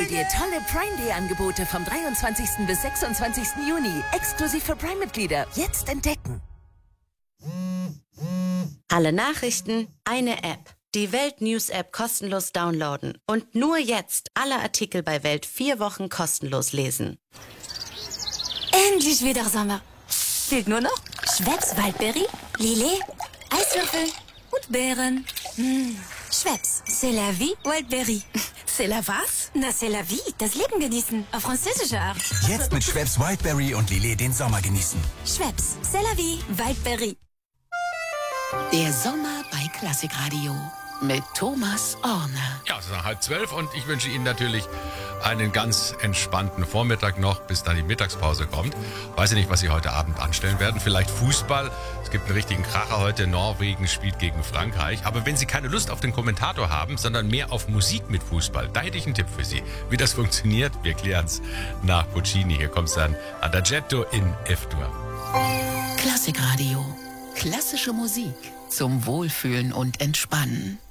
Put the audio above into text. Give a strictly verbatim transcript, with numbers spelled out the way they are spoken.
dir tolle Prime Day Angebote vom dreiundzwanzigsten bis sechsundzwanzigsten Juni. Exklusiv für Prime-Mitglieder. Jetzt entdecken. Alle Nachrichten, eine App. Die Welt News App kostenlos downloaden. Und nur jetzt alle Artikel bei Welt vier Wochen kostenlos lesen. Endlich wieder Sommer. Fehlt nur noch Schweppes Waldberry, Lillet, Eiswürfel und Beeren. Mmh. Schweppes, c'est la vie, Waldberry. C'est la was? Na, c'est la vie, das Leben genießen. Auf französische Art. Jetzt mit Schweppes Wildberry und Lillet den Sommer genießen. Schweppes, c'est la vie, Waldberry. Der Sommer bei Klassikradio mit Thomas Orner. Ja, es ist halb zwölf und ich wünsche Ihnen natürlich einen ganz entspannten Vormittag noch, bis dann die Mittagspause kommt. Weiß ich nicht, was Sie heute Abend anstellen werden. Vielleicht Fußball. Es gibt einen richtigen Kracher heute. Norwegen spielt gegen Frankreich. Aber wenn Sie keine Lust auf den Kommentator haben, sondern mehr auf Musik mit Fußball, da hätte ich einen Tipp für Sie. Wie das funktioniert, wir klären es nach Puccini. Hier kommt es dann Adagietto in F-Dur. Klassikradio. Klassische Musik zum Wohlfühlen und Entspannen.